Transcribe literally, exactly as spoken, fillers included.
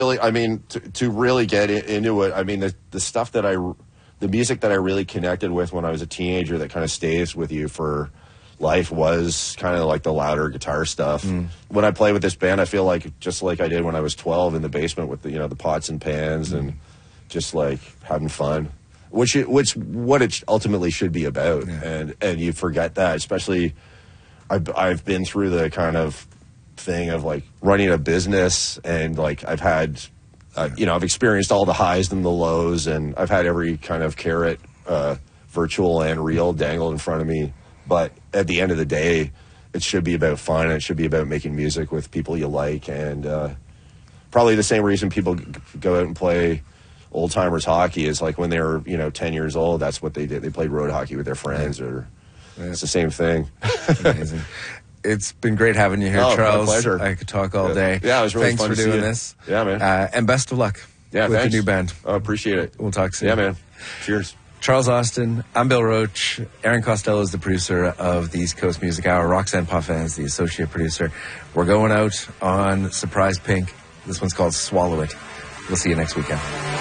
really, I mean, to, to really get it, into it, I mean, the, the stuff that I, the music that I really connected with when I was a teenager that kind of stays with you for life was kind of like the louder guitar stuff. Mm. When I play with this band, I feel like just like I did when I was twelve in the basement with the, you know, the pots and pans mm. and just like having fun, which it, which what it ultimately should be about. Yeah. And and you forget that, especially I've I've been through the kind of thing of like running a business, and like I've had uh, you know, I've experienced all the highs and the lows, and I've had every kind of carrot, uh, virtual and real, dangled in front of me. But at the end of the day, it should be about fun, and it should be about making music with people you like, and uh, probably the same reason people g- go out and play old timers hockey is like when they were, you know, ten years old, that's what they did. They played road hockey with their friends, yeah. or yeah. It's the same thing. Amazing. It's been great having you here, oh, Charles. My pleasure. I could talk all yeah. day. Yeah, it was really thanks fun for to doing see this. Yeah, man. Uh, and best of luck yeah, with thanks. your new band. I appreciate it. We'll talk soon. Yeah, man. Cheers. Charles Austin, I'm Bill Roach. Aaron Costello is the producer of the East Coast Music Hour. Roxanne Poffin is the associate producer. We're going out on Surprise Pink. This one's called Swallow It. We'll see you next weekend.